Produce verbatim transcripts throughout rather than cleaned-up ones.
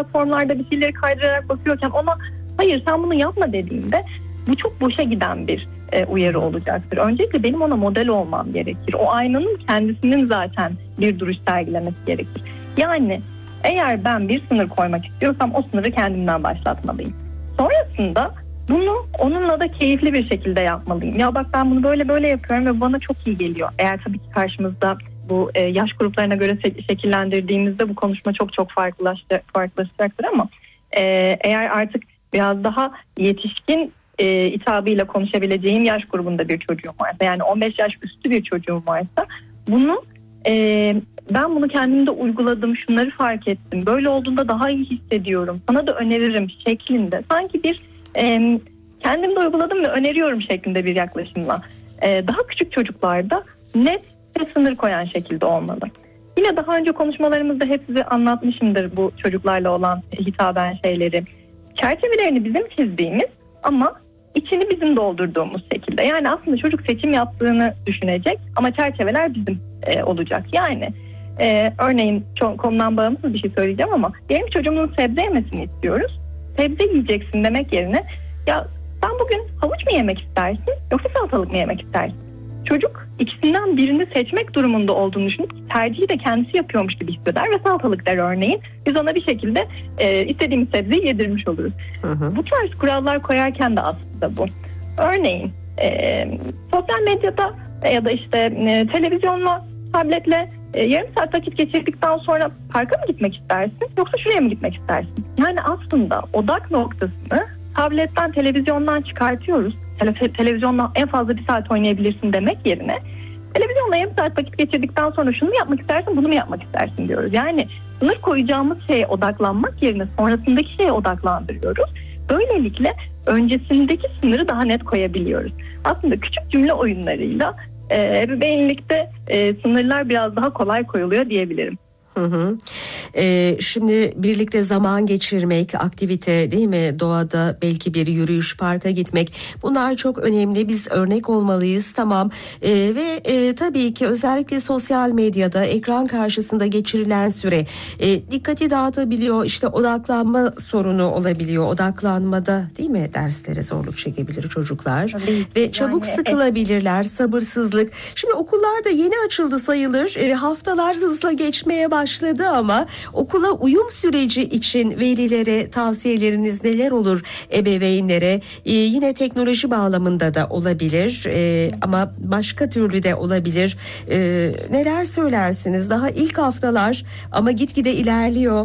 platformlarda bir şeyleri kaydırarak bakıyorken ona hayır sen bunu yapma dediğimde bu çok boşa giden bir e, uyarı olacaktır. Öncelikle benim ona model olmam gerekir. O aynanın kendisinin zaten bir duruş sergilemesi gerekir. Yani eğer ben bir sınır koymak istiyorsam o sınırı kendimden başlatmalıyım. Sonrasında bunu onunla da keyifli bir şekilde yapmalıyım. Ya bak ben bunu böyle böyle yapıyorum ve bana çok iyi geliyor. Eğer tabii ki karşımızda bu e, yaş gruplarına göre şekillendirdiğimizde bu konuşma çok çok farklılaşacaktır ama e, eğer artık biraz daha yetişkin e, hitabıyla konuşabileceğim yaş grubunda bir çocuğum varsa, yani on beş yaş üstü bir çocuğum varsa bunu e, ben bunu kendimde uyguladım, şunları fark ettim, böyle olduğunda daha iyi hissediyorum, sana da öneririm şeklinde sanki bir e, kendimde uyguladım ve öneriyorum şeklinde bir yaklaşımla e, daha küçük çocuklarda net ve sınır koyan şekilde olmalı. Yine daha önce konuşmalarımızda hep size anlatmışımdır bu çocuklarla olan hitaben şeyleri. Çerçevelerini bizim çizdiğimiz ama içini bizim doldurduğumuz şekilde. Yani aslında çocuk seçim yaptığını düşünecek ama çerçeveler bizim e, olacak. Yani e, örneğin çok, konudan bağımsız bir şey söyleyeceğim ama diyelim çocuğumun sebze yemesini istiyoruz. Sebze yiyeceksin demek yerine ya sen bugün havuç mu yemek istersin yoksa salatalık mı yemek istersin? Çocuk ikisinden birini seçmek durumunda olduğunu düşünüp tercihi de kendisi yapıyormuş gibi hisseder ve salatalık der örneğin. Biz ona bir şekilde e, istediğimiz sebzeyi yedirmiş oluruz. Hı hı. Bu tarz kurallar koyarken de aslında bu. Örneğin e, sosyal medyada ya da işte e, televizyonla, tabletle e, yarım saat vakit geçirdikten sonra parka mı gitmek istersin yoksa şuraya mı gitmek istersin? Yani aslında odak noktasını tabletten, televizyondan çıkartıyoruz. Tele- televizyonla en fazla bir saat oynayabilirsin demek yerine televizyonla yarım saat vakit geçirdikten sonra şunu mu yapmak istersin, bunu mu yapmak istersin diyoruz. Yani sınır koyacağımız şeye odaklanmak yerine sonrasındaki şeye odaklandırıyoruz. Böylelikle öncesindeki sınırı daha net koyabiliyoruz. Aslında küçük cümle oyunlarıyla e, ebeveynlikte e, sınırlar biraz daha kolay koyuluyor diyebilirim. Hı hı. Ee, şimdi birlikte zaman geçirmek, aktivite değil mi? Doğada belki bir yürüyüş, parka gitmek, bunlar çok önemli. Biz örnek olmalıyız, tamam. Ee, ve e, tabii ki özellikle sosyal medyada ekran karşısında geçirilen süre e, dikkati dağıtabiliyor. İşte odaklanma sorunu olabiliyor. Odaklanmada değil mi derslere zorluk çekebilir çocuklar. Tabii, ve çabuk yani, sıkılabilirler, sabırsızlık. Şimdi okullar da yeni açıldı sayılır. E, haftalar hızla geçmeye başladı. başladı ama okula uyum süreci için velilere tavsiyeleriniz neler olur, ebeveynlere? Ee, yine teknoloji bağlamında da olabilir ee, ama başka türlü de olabilir. Ee, neler söylersiniz? Daha ilk haftalar ama gitgide ilerliyor.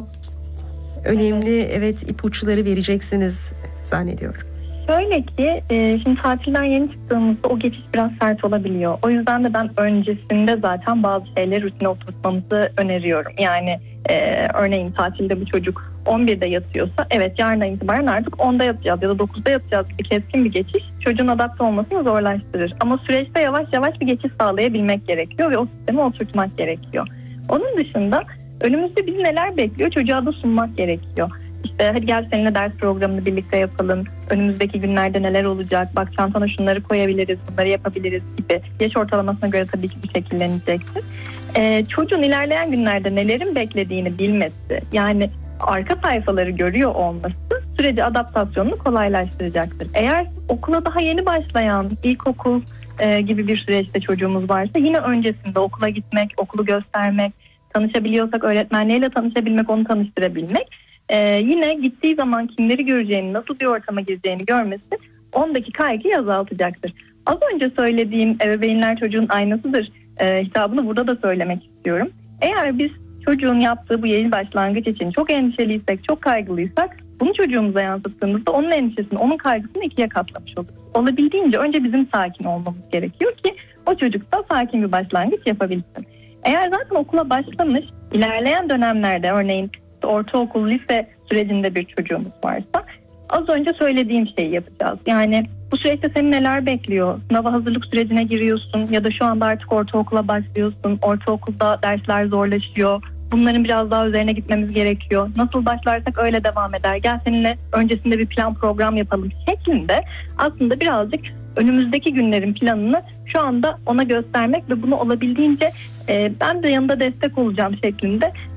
Önemli evet ipuçları vereceksiniz zannediyorum. Şöyle ki e, şimdi tatilden yeni çıktığımızda o geçiş biraz sert olabiliyor. O yüzden de ben öncesinde zaten bazı şeyleri rutine oturtmamızı öneriyorum. Yani e, örneğin tatilde bu çocuk on birde yatıyorsa evet yarından itibaren artık onda yatacağız ya da dokuzda yatacağız gibi keskin bir geçiş çocuğun adapte olmasını zorlaştırır. Ama süreçte yavaş yavaş bir geçiş sağlayabilmek gerekiyor ve o sistemi oturtmak gerekiyor. Onun dışında önümüzde bizi neler bekliyor çocuğa da sunmak gerekiyor. İşte hadi gel seninle ders programını birlikte yapalım. Önümüzdeki günlerde neler olacak? Bak çantana şunları koyabiliriz, bunları yapabiliriz gibi. Yaş ortalamasına göre tabii ki bir şekillenecektir. Ee, çocuğun ilerleyen günlerde nelerin beklediğini bilmesi, yani arka sayfaları görüyor olması süreci adaptasyonunu kolaylaştıracaktır. Eğer okula daha yeni başlayan ilkokul e, gibi bir süreçte çocuğumuz varsa yine öncesinde okula gitmek, okulu göstermek, tanışabiliyorsak öğretmenleriyle tanışabilmek, onu tanıştırabilmek. Ee, yine gittiği zaman kimleri göreceğini, nasıl bir ortama gireceğini görmesi ondaki kaygıyı azaltacaktır. Az önce söylediğim ebeveynler çocuğun aynasıdır e, hitabını burada da söylemek istiyorum. Eğer biz çocuğun yaptığı bu yeni başlangıç için çok endişeliysek, çok kaygılıysak bunu çocuğumuza yansıttığımızda onun endişesini, onun kaygısını ikiye katlamış oluruz. Olabildiğince önce bizim sakin olmamız gerekiyor ki o çocuk da sakin bir başlangıç yapabilsin. Eğer zaten okula başlamış, ilerleyen dönemlerde örneğin ortaokul, lise sürecinde bir çocuğumuz varsa az önce söylediğim şeyi yapacağız. Yani bu süreçte seni neler bekliyor? Sınava hazırlık sürecine giriyorsun ya da şu anda artık ortaokula başlıyorsun. Ortaokulda dersler zorlaşıyor. Bunların biraz daha üzerine gitmemiz gerekiyor. Nasıl başlarsak öyle devam eder. Gel seninle öncesinde bir plan program yapalım şeklinde aslında birazcık önümüzdeki günlerin planını şu anda ona göstermek ve bunu olabildiğince e, ben de yanında destek olacağım şeklinde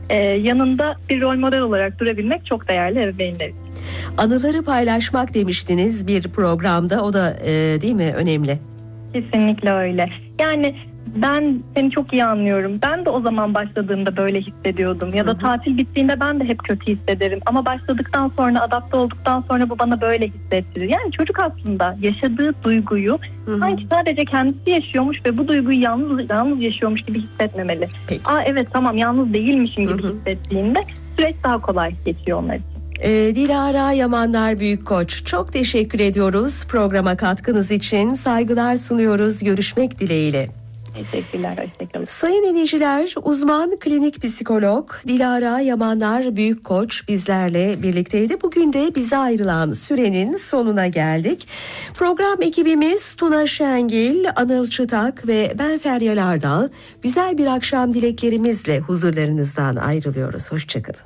e, yanında bir rol model olarak durabilmek çok değerli ebeveynler için. Anıları paylaşmak demiştiniz bir programda, o da e, değil mi önemli? Kesinlikle öyle. Yani ben seni çok iyi anlıyorum. Ben de o zaman başladığımda böyle hissediyordum. Ya da hı hı. tatil bittiğinde ben de hep kötü hissederim. Ama başladıktan sonra, adapte olduktan sonra bu bana böyle hissettirir. Yani çocuk aslında yaşadığı duyguyu hı hı. sanki sadece kendisi yaşıyormuş ve bu duyguyu yalnız yalnız yaşıyormuş gibi hissetmemeli. Peki. Aa evet tamam, yalnız değilmişim gibi hı hı. hissettiğinde süreç daha kolay geçiyor onlar için. E, Dilara Yamanlar Büyükkoç, çok teşekkür ediyoruz programa katkınız için. Saygılar sunuyoruz. Görüşmek dileğiyle. Teşekkürler, hoşçakalın. Sayın dinleyiciler, uzman klinik psikolog Dilara Yamanlar Büyükkoç bizlerle birlikteydi. Bugün de bize ayrılan sürenin sonuna geldik. Program ekibimiz Tuna Şengil, Anıl Çıtak ve ben Feryal Ardal güzel bir akşam dileklerimizle huzurlarınızdan ayrılıyoruz. Hoşçakalın.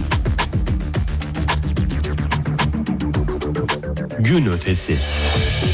Gün ötesi.